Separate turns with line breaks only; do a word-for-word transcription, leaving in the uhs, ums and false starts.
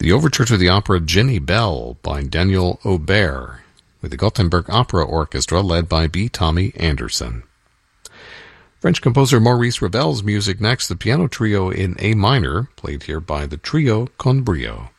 The overture to the opera Ginny Bell by Daniel Aubert, with the Gothenburg Opera Orchestra led by B. Tommy Anderson. French composer Maurice Ravel's music next, the piano trio in A minor, played here by the Trio con Brio.